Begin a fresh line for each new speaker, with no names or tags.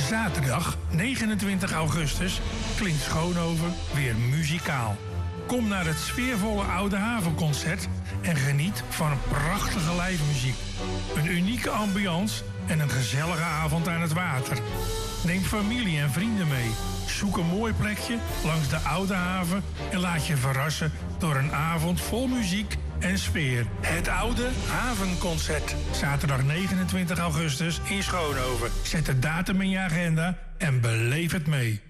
Zaterdag 29 augustus klinkt Schoonhoven weer muzikaal. Kom naar het sfeervolle Oude Havenconcert en geniet van een prachtige live muziek. Een unieke ambiance en een gezellige avond aan het water. Neem familie en vrienden mee. Zoek een mooi plekje langs de Oude Haven en laat je verrassen door een avond vol muziek en sfeer. Het Oude Havenconcert. Zaterdag 29 augustus in Schoonhoven. Zet de datum in je agenda en beleef het mee.